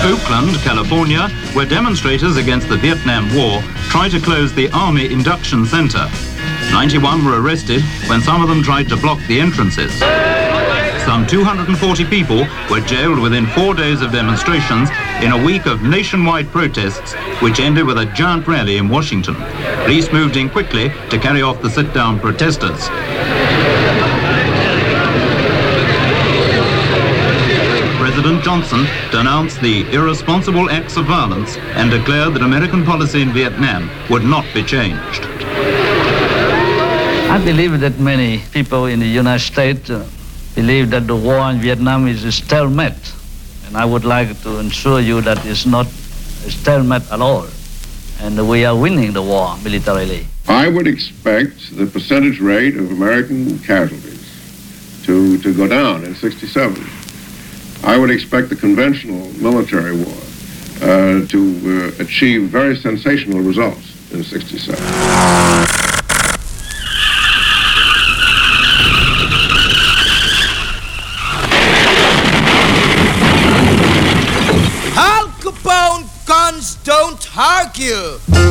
Oakland, California, where demonstrators against the Vietnam War tried to close the Army Induction Center. 91 were arrested when some of them tried to block the entrances. Some 240 people were jailed within 4 days of demonstrations in a week of nationwide protests, which ended with a giant rally in Washington. Police moved in quickly to carry off the sit-down protesters. President Johnson denounced the irresponsible acts of violence and declared that American policy in Vietnam would not be changed. I believe that many people in the United States believe that the war in Vietnam is a stalemate. And I would like to assure you that it's not a stalemate at all. And we are winning the war militarily. I would expect the percentage rate of American casualties to go down in '67. I would expect the conventional military war to achieve very sensational results in '67. Al Capone guns don't argue.